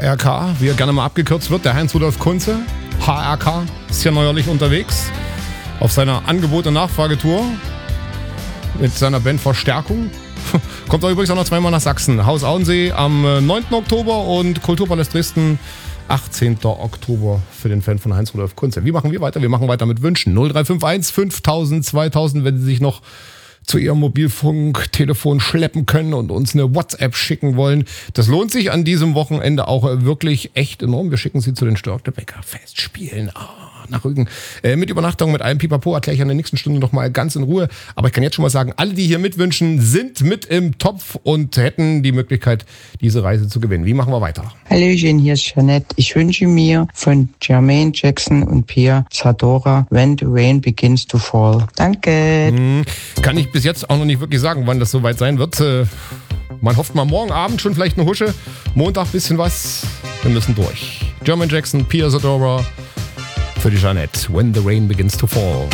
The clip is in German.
HRK, wie er gerne mal abgekürzt wird, der Heinz-Rudolf Kunze. HRK ist ja neuerlich unterwegs auf seiner Angebot- und Nachfragetour mit seiner Band Verstärkung. Kommt auch übrigens auch noch zweimal nach Sachsen. Haus Auensee am 9. Oktober und Kulturpalast Dresden 18. Oktober für den Fan von Heinz-Rudolf Kunze. Wie machen wir weiter? Wir machen weiter mit Wünschen. 0351 5000 2000, wenn Sie sich noch zu Ihrem Mobilfunktelefon schleppen können und uns eine WhatsApp schicken wollen. Das lohnt sich an diesem Wochenende auch wirklich echt enorm. Wir schicken Sie zu den Störtebecker Festspielen nach Rügen. Mit Übernachtung, mit allem Pipapo erkläre ich in der nächsten Stunde noch mal ganz in Ruhe. Aber ich kann jetzt schon mal sagen, alle, die hier mitwünschen, sind mit im Topf und hätten die Möglichkeit, diese Reise zu gewinnen. Wie machen wir weiter? Hallöchen, hier ist Jeanette. Ich wünsche mir von Jermaine Jackson und Pia Zadora When the Rain Begins to Fall. Danke. Kann ich bis jetzt auch noch nicht wirklich sagen, wann das soweit sein wird. Man hofft mal morgen Abend schon vielleicht eine Husche. Montag bisschen was. Wir müssen durch. Jermaine Jackson, Pia Zadora für die Jeanette. When the Rain Begins to Fall.